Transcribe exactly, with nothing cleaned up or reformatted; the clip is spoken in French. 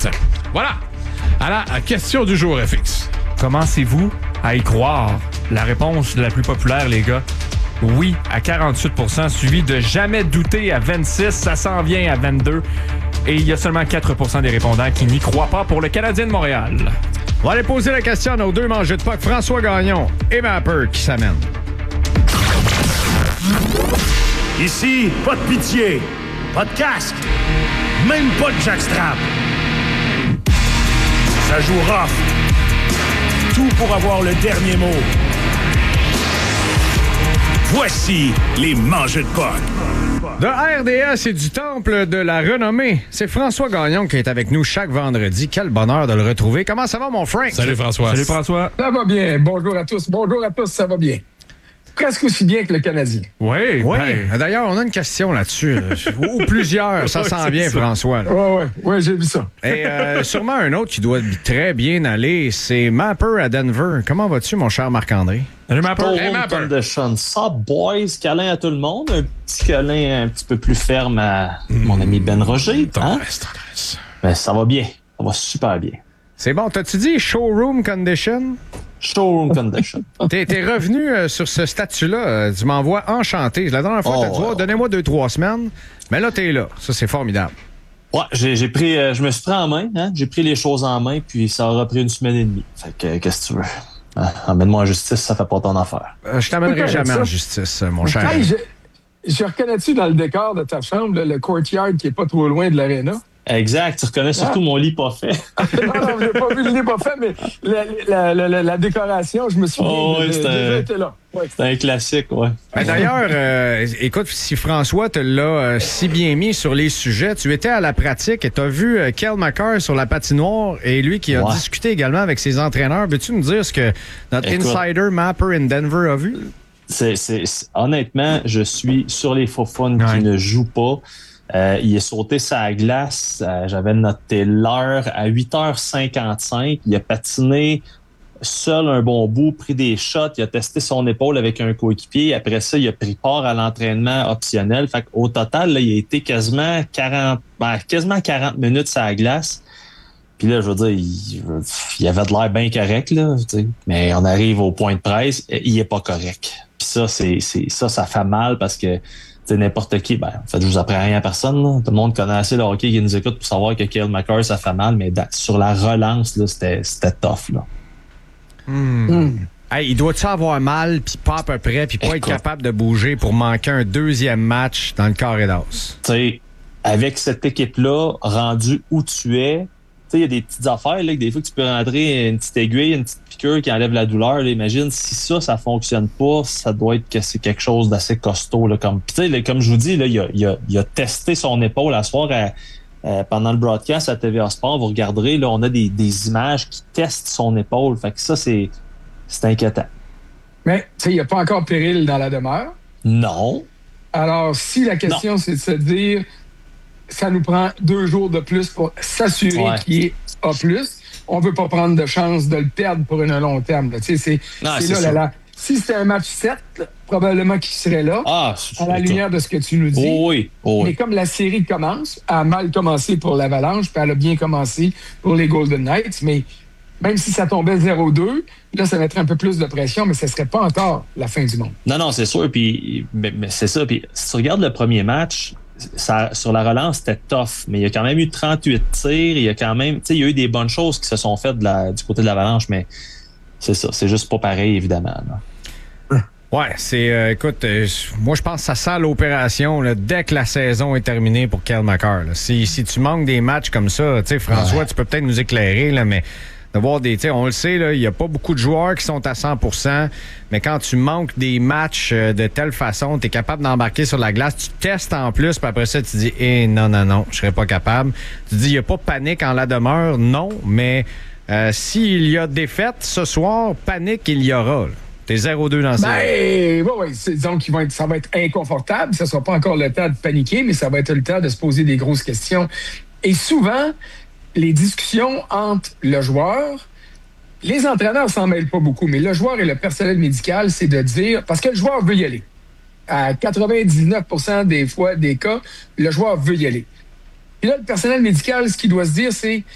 Exact. Voilà. À la question du jour, F X. Commencez-vous à y croire? La réponse la plus populaire, les gars, oui à quarante-huit pour cent, suivi de jamais douter à vingt-six, ça s'en vient à vingt-deux. Et il y a seulement quatre pour cent des répondants qui n'y croient pas pour le Canadien de Montréal. On va aller poser la question à nos deux mangeux de P O C, François Gagnon et Mapper qui s'amènent. Ici, pas de pitié, pas de casque, même pas de jackstrap. Ça joue rough. Tout pour avoir le dernier mot. Voici les mangeux de P O C. De R D S et du Temple de la Renommée, c'est François Gagnon qui est avec nous chaque vendredi. Quel bonheur de le retrouver. Comment ça va, mon Frank? Salut, François. Salut, François. Ça va bien. Bonjour à tous. Bonjour à tous, ça va bien. Presque aussi bien que le Canadien. Oui, Oui. ben, D'ailleurs, on a une question là-dessus. Ou plusieurs. Ça s'en vient, François. Oui, oui, oui, j'ai vu ça. Et euh, sûrement un autre qui doit très bien aller, c'est Mapper à Denver. Comment vas-tu, mon cher Marc-André? salut, Mapper. Hey, Showroom Mapper. Condition. Ça, boys, câlin à tout le monde. Un petit câlin un petit peu plus ferme à mon ami Ben Roger. Hein? Tendresse, tendresse. Ben, ça va bien. Ça va super bien. C'est bon. T'as-tu dit showroom condition? Showroom Condition. T'es, t'es revenu euh, sur ce statut-là. euh, tu m'envoies enchanté. La dernière fois, Oh, t'as dit, ouais. oh, donnez-moi deux, trois semaines. Mais là, t'es là. Ça, c'est formidable. Ouais, j'ai, j'ai pris, euh, je me suis pris en main. Hein? J'ai pris les choses en main, puis ça aura pris une semaine et demie. Fait que, euh, qu'est-ce que tu veux? Hein? Emmène-moi en justice, ça fait pas ton affaire. Euh, je t'amènerai Écoute, jamais ça. en justice, euh, mon cher. Hey, je, je reconnais-tu dans le décor de ta chambre, là, le courtyard qui est pas trop loin de l'aréna? Exact. Tu reconnais surtout mon lit pas fait. non, non, j'ai pas vu le nez pas fait, mais la, la, la, la, la décoration, je me souviens. Oh, oui, de- c'était- déjà été là. Ouais. C'est un classique, ouais. Ben, d'ailleurs, euh, écoute, si François te l'a euh, si bien mis sur les sujets, tu étais à la pratique et tu as vu euh, Cale Makar sur la patinoire et lui qui a Ouais. discuté également avec ses entraîneurs. Veux-tu nous dire ce que notre Écoute. insider Mapper in Denver a vu? C'est, c'est, c'est- honnêtement, je suis sur les faux fun Ouais. qui ne jouent pas. Euh, il est sauté sa glace. Euh, j'avais noté l'heure à huit heures cinquante-cinq. Il a patiné seul un bon bout, pris des shots. Il a testé son épaule avec un coéquipier. Après ça, il a pris part à l'entraînement optionnel. Fait qu'au total, là, il a été quasiment quarante, ben, quasiment quarante minutes sur la glace. Puis là, je veux dire, il, il avait de l'air bien correct, là, tu sais. Mais on arrive au point de presse, il est pas correct. Puis ça, c'est, c'est ça, ça fait mal parce que tu sais, n'importe qui, ben, en fait, je vous apprends rien à personne, là. Tout le monde connaît assez le hockey qui nous écoute pour savoir que Cale Makar, ça fait mal, mais da- sur la relance, là, c'était, c'était tough, là. Hey, il doit-tu avoir mal, puis pas à peu près, puis pas être Écoute. capable de bouger pour manquer un deuxième match dans le carré d'as? Tu sais, avec cette équipe-là, rendu où tu es, tu sais, il y a des petites affaires, là, que des fois que tu peux rentrer une petite aiguille, une petite piqûre qui enlève la douleur, là. Imagine, si ça, ça fonctionne pas, ça doit être que c'est quelque chose d'assez costaud, là. Comme, puis tu sais, là, comme je vous dis, là, il a, il a, il a testé son épaule à soir à, euh, pendant le broadcast à T V A Sport. Vous regarderez, là, on a des, des images qui testent son épaule. Fait que ça, c'est, c'est inquiétant. Mais, tu sais, il n'y a pas encore péril dans la demeure. Non. Alors, si la question, c'est de se dire, ça nous prend deux jours de plus pour s'assurer Ouais. qu'il est A plus, on ne veut pas prendre de chance de le perdre pour un long terme. Là. Tu sais, c'est, Non, c'est c'est là, sûr. là, là. Si c'était un match sept, là, probablement qu'il serait là, Ah, à la écoute. lumière de ce que tu nous dis. Oh oui, oh Mais oui. comme la série commence, elle a mal commencé pour l'Avalanche, puis elle a bien commencé pour les Golden Knights, mais même si ça tombait zéro deux, là, ça mettrait un peu plus de pression, mais ce ne serait pas encore la fin du monde. Non, non, c'est sûr. Puis, mais, mais c'est ça. Puis, si tu regardes le premier match, ça, sur la relance, c'était tough. Mais il y a quand même eu trente-huit tirs. Il y a quand même, tu sais, il y a eu des bonnes choses qui se sont faites de la, du côté de l'Avalanche, mais c'est ça. C'est juste pas pareil, évidemment. là. Ouais, c'est. euh, écoute, euh, moi, je pense que ça sent l'opération là, dès que la saison est terminée pour Cale Makar. là. Si, si tu manques des matchs comme ça, tu sais, François, Ouais. tu peux peut-être nous éclairer, là, mais d'avoir des. Tu sais, on le sait, là, il n'y a pas beaucoup de joueurs qui sont à cent pour cent, mais quand tu manques des matchs euh, de telle façon, tu es capable d'embarquer sur la glace, tu testes en plus, puis après ça, tu dis, eh, non, non, non, je serais pas capable. Tu dis, il n'y a pas de panique en la demeure, non, mais euh, s'il y a défaite ce soir, panique, il y aura. là. T'es zéro deux dans la série. Ben, ouais, ouais, c'est- disons qu'ils vont être, ça va être inconfortable. Ça ne sera pas encore le temps de paniquer, mais ça va être le temps de se poser des grosses questions. Et souvent, les discussions entre le joueur, les entraîneurs s'en mêlent pas beaucoup, mais le joueur et le personnel médical, c'est de dire, parce que le joueur veut y aller. À quatre-vingt-dix-neuf pour cent des fois, des cas, le joueur veut y aller. Puis là, le personnel médical, ce qu'il doit se dire, c'est